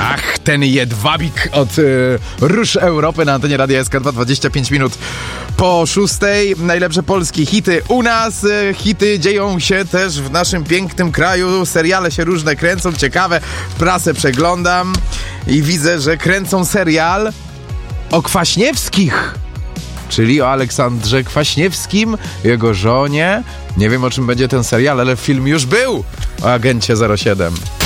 Ach, ten jedwabik od Róż Europy na antenie Radia SK2, 25 minut po 6. Najlepsze polskie hity u nas. Hity dzieją się też w naszym pięknym kraju. Seriale się różne kręcą, ciekawe. Prasę przeglądam i widzę, że kręcą serial o Kwaśniewskich. Czyli o Aleksandrze Kwaśniewskim, jego żonie. Nie wiem, o czym będzie ten serial, ale film już był o agencie 07.